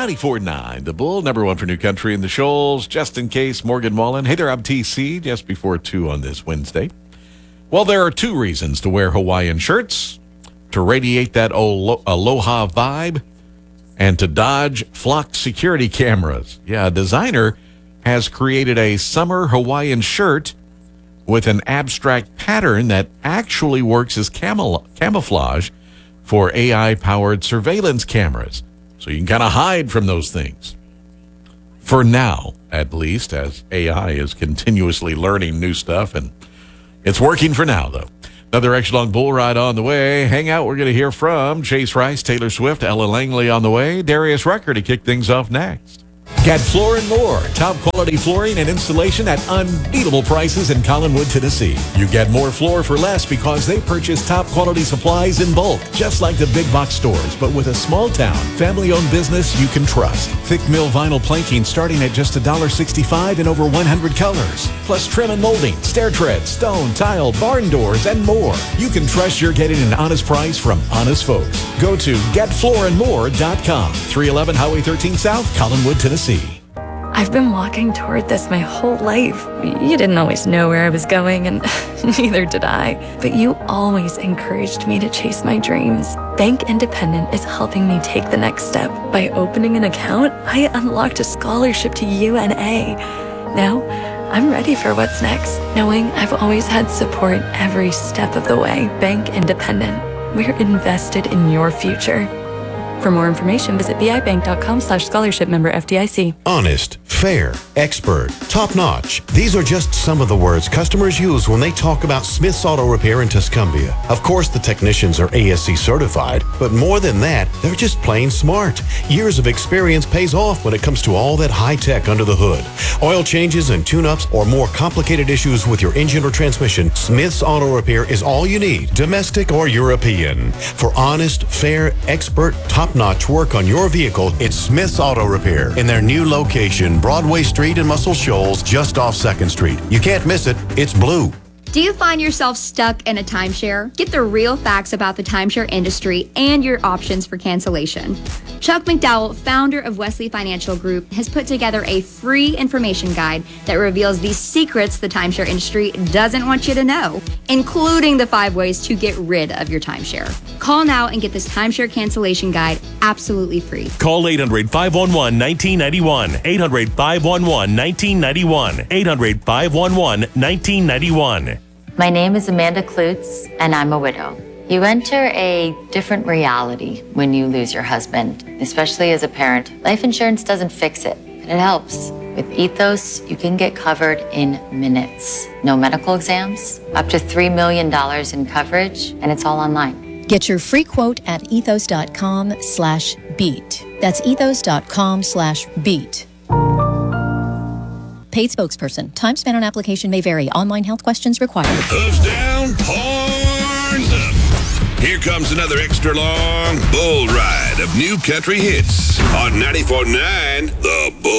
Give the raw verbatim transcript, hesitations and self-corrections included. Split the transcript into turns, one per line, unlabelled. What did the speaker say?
ninety-four point nine, The Bull, number one for New Country in the Shoals. Just in case, Morgan Wallen. Hey there, I'm T C, just before two on this Wednesday. Well, there are two reasons to wear Hawaiian shirts: to radiate that alo- aloha vibe and to dodge flock security cameras. Yeah, a designer has created a summer Hawaiian shirt with an abstract pattern that actually works as camel- camouflage for A I-powered surveillance cameras. So you can kind of hide from those things. For now, at least, as A I is continuously learning new stuff, and it's working for now, though. Another extra long bull ride on the way. Hang out, we're going to hear from Chase Rice, Taylor Swift, Ella Langley on the way. Darius Rucker to kick things off next. Get Floor and More, top quality flooring and installation at unbeatable prices in Collinwood, Tennessee. You get more floor for less because they purchase top quality supplies in bulk, just like the big box stores, but with a small town, family-owned business you can trust. Thick mill vinyl planking starting at just one dollar sixty-five in over one hundred colors. Plus trim and molding, stair treads, stone, tile, barn doors, and more. You can trust you're getting an honest price from honest folks. Go to get floor and more dot com. three eleven Highway thirteen South, Collinwood, Tennessee.
I've been walking toward this my whole life. You didn't always know where I was going, and neither did I. But you always encouraged me to chase my dreams. Bank Independent is helping me take the next step. By opening an account, I unlocked a scholarship to U N A. Now, I'm ready for what's next, knowing I've always had support every step of the way. Bank Independent. We're invested in your future. For more information, visit bibank.com slash scholarship member F D I C.
Honest, fair, expert, top-notch. These are just some of the words customers use when they talk about Smith's Auto Repair in Tuscumbia. Of course, the technicians are A S C certified, but more than that, they're just plain smart. Years of experience pays off when it comes to all that high-tech under the hood. Oil changes and tune-ups or more complicated issues with your engine or transmission, Smith's Auto Repair is all you need, domestic or European. For honest, fair, expert, top top-notch work on your vehicle, it's Smith's Auto Repair in their new location, Broadway Street in Muscle Shoals, just off second Street. You can't miss it. It's blue.
Do you find yourself stuck in a timeshare? Get the real facts about the timeshare industry and your options for cancellation. Chuck McDowell, founder of Wesley Financial Group, has put together a free information guide that reveals the secrets the timeshare industry doesn't want you to know, including the five ways to get rid of your timeshare. Call now and get this timeshare cancellation guide absolutely free.
Call eight hundred, five one one, one nine nine one. eight hundred, five one one, one nine nine one. eight hundred, five one one, one nine nine one.
My name is Amanda Klutz, and I'm a widow. You enter a different reality when you lose your husband, especially as a parent. Life insurance doesn't fix it, but it helps. With Ethos, you can get covered in minutes. No medical exams, up to three million dollars in coverage, and it's all online.
Get your free quote at ethos.com slash beat. That's ethos.com slash beat. Paid spokesperson. Time spent on application may vary. Online health questions required.
Hooves down, horns up. Here comes another extra long bull ride of new country hits on ninety-four point nine The Bull.